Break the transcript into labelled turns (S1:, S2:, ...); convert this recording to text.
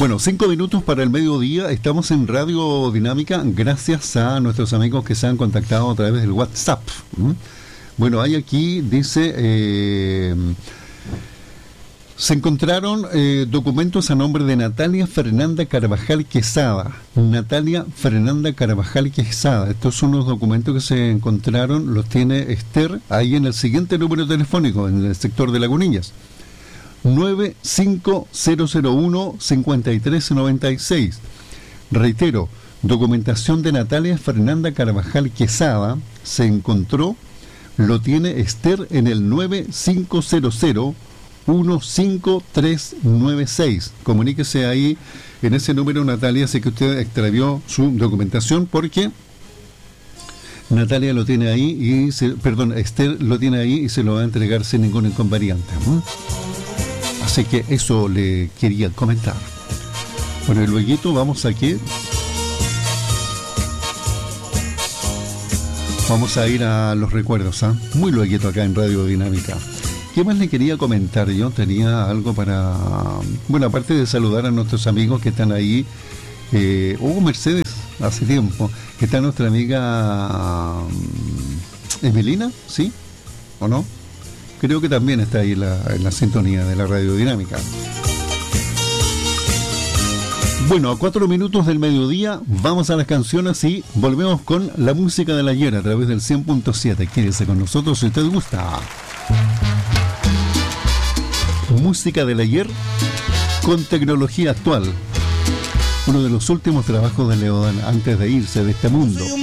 S1: Bueno, 5 minutos para el mediodía. Estamos en Radio Dinámica gracias a nuestros amigos que se han contactado a través del WhatsApp. Bueno, hay aquí, dice... se encontraron documentos a nombre de Natalia Fernanda Carvajal Quesada. Natalia Fernanda Carvajal Quesada. Estos son los documentos que se encontraron, los tiene Esther ahí en el siguiente número telefónico, en el sector de Lagunillas. 95001-5396. Reitero, documentación de Natalia Fernanda Carvajal Quesada se encontró, lo tiene Esther en el 9500-15396. Comuníquese ahí en ese número, Natalia, si que usted extravió su documentación, porque Natalia lo tiene ahí Esther lo tiene ahí y se lo va a entregar sin ningún inconveniente. Así que eso le quería comentar. Bueno, y luego vamos aquí. Vamos a ir a los recuerdos, muy luego acá en Radio Dinámica. ¿Qué más le quería comentar? Yo tenía algo para... Bueno, aparte de saludar a nuestros amigos que están ahí. Mercedes, hace tiempo. Está nuestra amiga Emelina, ¿sí? ¿O no? Creo que también está ahí en la sintonía de la Radio Dinámica. Bueno, a 4 minutos del mediodía vamos a las canciones y volvemos con la música del ayer a través del 100.7. Quédese con nosotros si usted gusta. Música del ayer con tecnología actual. Uno de los últimos trabajos de Leodan antes de irse de este mundo.